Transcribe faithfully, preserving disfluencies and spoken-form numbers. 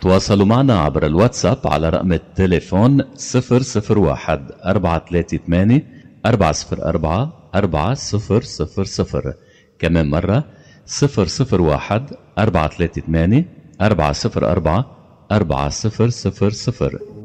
تواصلوا معنا عبر الواتساب على رقم التليفون صفر صفر واحد أربعة ثلاثة ثمانية أربعة صفر أربعة أربعة صفر صفر صفر. كمان مرة صفر صفر واحد أربعة ثلاثة ثمانية أربعة صفر أربعة أربعة صفر صفر صفر.